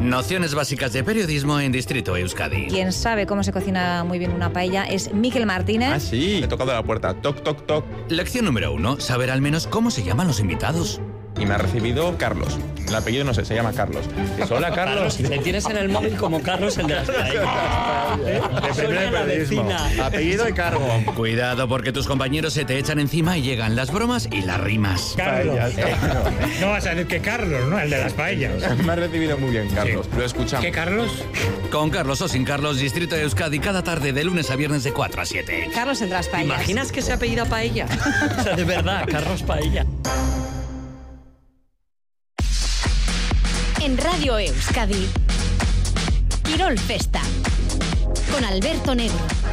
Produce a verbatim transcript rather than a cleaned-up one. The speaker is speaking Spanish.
Nociones básicas de periodismo en Distrito Euskadi. Quien sabe cómo se cocina muy bien una paella es Miquel Martínez. Ah, sí. He tocado la puerta. Toc, toc, toc. Lección número uno. Saber al menos cómo se llaman los invitados. Y me ha recibido Carlos. El apellido no sé, se llama Carlos. Dice, hola, Carlos. Te tienes en el móvil como Carlos, el de las paellas. De primer periodismo. Apellido y cargo. Cuidado porque tus compañeros se te echan encima y llegan las bromas y las rimas. Carlos. Paellas, Eh, claro. no vas a decir que Carlos, ¿no? El de las paellas. Me ha recibido muy bien, Carlos. Sí. Lo escuchamos. ¿Qué Carlos? Con Carlos o sin Carlos, Distrito Euskadi cada tarde de lunes a viernes de cuatro a siete. Carlos el de las ¿Te paellas. imaginas que se apellida Paella? O sea, de verdad, Carlos Paella. En Radio Euskadi, Quirol Festa, con Alberto Negro.